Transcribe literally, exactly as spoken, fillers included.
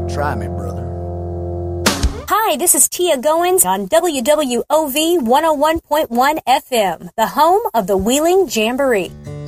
Try me, brother. Hi, this is Tia Goins on W W O V one oh one point one F M, the home of the Wheeling Jamboree.